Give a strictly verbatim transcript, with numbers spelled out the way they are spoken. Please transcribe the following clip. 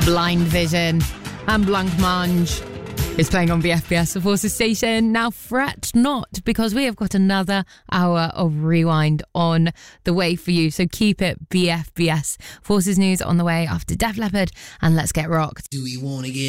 Blind Vision and Blancmange is playing on B F B S, the Forces station. Now fret not, because we have got another hour of Rewind on the way for you, so keep it B F B S. Forces news on the way after Def Leppard and Let's Get Rocked. Do we want to get